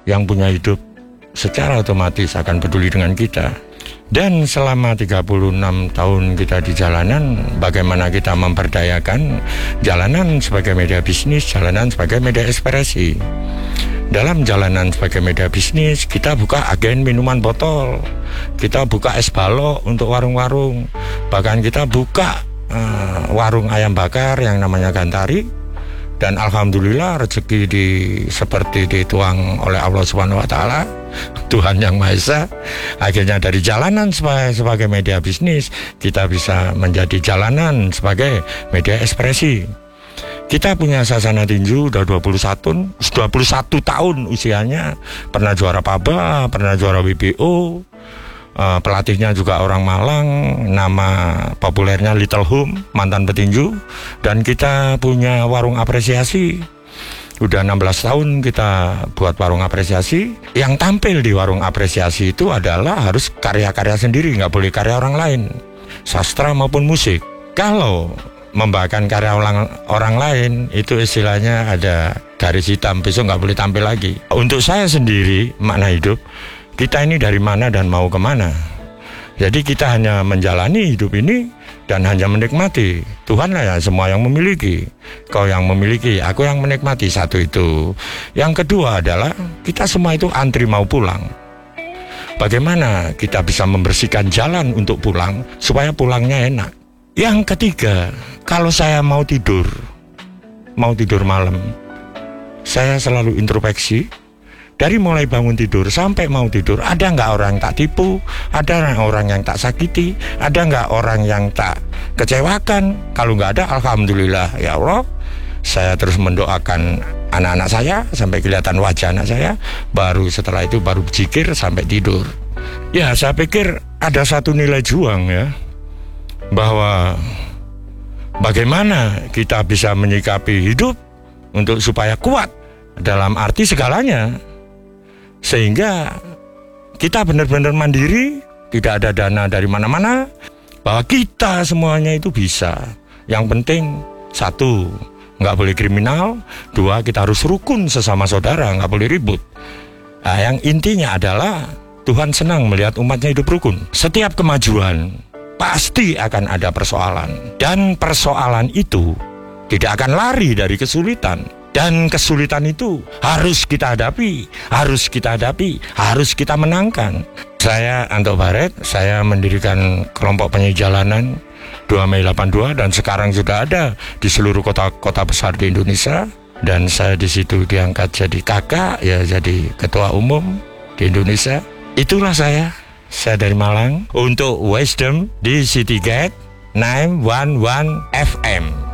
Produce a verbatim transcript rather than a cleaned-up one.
yang punya hidup secara otomatis akan peduli dengan kita. Dan selama tiga puluh enam tahun kita di jalanan, bagaimana kita memperdayakan jalanan sebagai media bisnis, jalanan sebagai media ekspresi. Dalam jalanan sebagai media bisnis, kita buka agen minuman botol, kita buka es balok untuk warung-warung, bahkan kita buka uh, warung ayam bakar yang namanya Gantari. Dan alhamdulillah rezeki di seperti dituang oleh Allah Subhanahu wa taala, Tuhan Yang Maha Esa. Akhirnya dari jalanan sebagai, sebagai media bisnis, kita bisa menjadi jalanan sebagai media ekspresi. Kita punya Sasana Tinju udah dua puluh satu tahun usianya, pernah juara P A B A, pernah juara W B O. Uh, pelatihnya juga orang Malang, nama populernya Little Home, mantan petinju. Dan kita punya warung apresiasi, udah enam belas tahun kita buat warung apresiasi. Yang tampil di warung apresiasi itu adalah harus karya-karya sendiri, nggak boleh karya orang lain, sastra maupun musik. Kalau membawakan karya orang, orang lain, itu istilahnya ada garis hitam, besok nggak boleh tampil lagi. Untuk saya sendiri, makna hidup, kita ini dari mana dan mau kemana. Jadi kita hanya menjalani hidup ini dan hanya menikmati. Tuhanlah ya semua yang memiliki. Kau yang memiliki, aku yang menikmati. Satu itu. Yang kedua adalah kita semua itu antri mau pulang. Bagaimana kita bisa membersihkan jalan untuk pulang supaya pulangnya enak. Yang ketiga, kalau saya mau tidur, mau tidur malam, saya selalu introspeksi. Dari mulai bangun tidur sampai mau tidur, ada nggak orang yang tak tipu, ada orang yang tak sakiti, ada nggak orang yang tak kecewakan. Kalau nggak ada, alhamdulillah ya Allah, saya terus mendoakan anak-anak saya sampai kelihatan wajah anak saya. Baru setelah itu baru zikir sampai tidur. Ya, saya pikir ada satu nilai juang ya, bahwa bagaimana kita bisa menyikapi hidup untuk supaya kuat dalam arti segalanya. Sehingga kita benar-benar mandiri, tidak ada dana dari mana-mana, bahwa kita semuanya itu bisa. Yang penting, satu, nggak boleh kriminal. Dua, kita harus rukun sesama saudara, nggak boleh ribut. Nah, yang intinya adalah Tuhan senang melihat umatnya hidup rukun. Setiap kemajuan pasti akan ada persoalan. Dan persoalan itu tidak akan lari dari kesulitan. Dan kesulitan itu harus kita hadapi, harus kita hadapi, harus kita menangkan. Saya Anto Baret, saya mendirikan kelompok penyanyi jalanan dua Mei delapan puluh dua dan sekarang sudah ada di seluruh kota-kota besar di Indonesia. Dan saya di situ diangkat jadi kakak, ya jadi ketua umum di Indonesia. Itulah saya, saya dari Malang untuk Wisdom di City Gate sembilan satu satu F M.